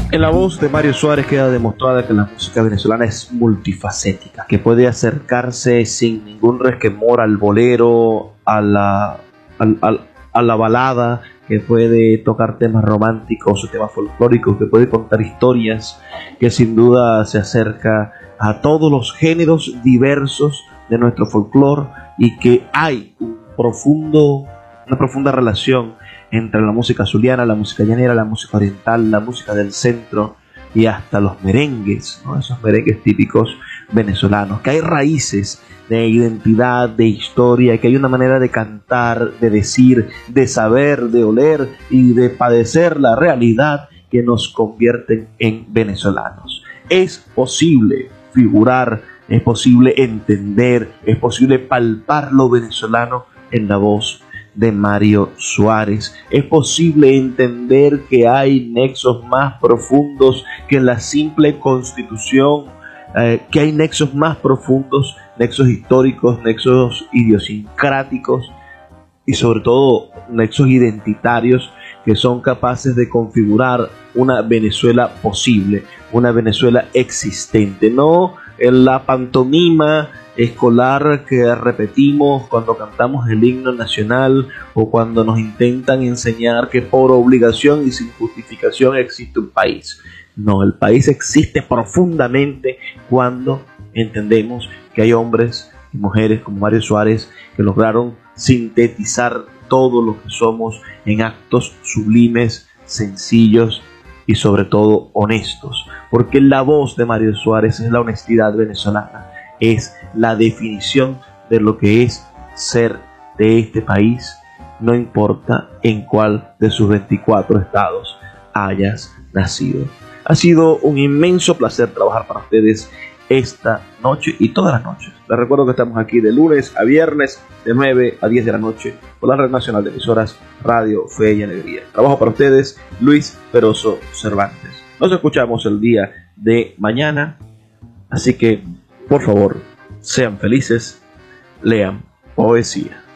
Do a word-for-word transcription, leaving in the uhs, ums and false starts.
En la voz de Mario Suárez queda demostrada que la música venezolana es multifacética, que puede acercarse sin ningún resquemor al bolero, a la, al, al, a la balada, que puede tocar temas románticos o temas folclóricos, que puede contar historias, que sin duda se acerca a todos los géneros diversos de nuestro folclore, y que hay un profundo, una profunda relación entre la música zuliana, la música llanera, la música oriental, la música del centro y hasta los merengues, ¿no? Esos merengues típicos venezolanos, que hay raíces de identidad, de historia, que hay una manera de cantar, de decir, de saber, de oler y de padecer la realidad que nos convierten en venezolanos. Es posible figurar, es posible entender, es posible palpar lo venezolano en la voz de Mario Suárez. Es posible entender que hay nexos más profundos que la simple constitución, eh, que hay nexos más profundos, nexos históricos, nexos idiosincráticos y sobre todo nexos identitarios que son capaces de configurar una Venezuela posible, una Venezuela existente, no en la pantomima escolar que repetimos cuando cantamos el himno nacional o cuando nos intentan enseñar que por obligación y sin justificación existe un país. No, el país existe profundamente cuando entendemos que hay hombres y mujeres como Mario Suárez que lograron sintetizar todo lo que somos en actos sublimes, sencillos y sobre todo honestos, porque la voz de Mario Suárez es la honestidad venezolana, es la definición de lo que es ser de este país, no importa en cuál de sus veinticuatro estados hayas nacido. Ha sido un inmenso placer trabajar para ustedes esta noche y todas las noches. Les recuerdo que estamos aquí de lunes a viernes de nueve a diez de la noche por la Red Nacional de Emisoras Radio Fe y Alegría. Trabajo para ustedes, Luis Peroso Cervantes. Nos escuchamos el día de mañana, así que por favor, sean felices, lean poesía.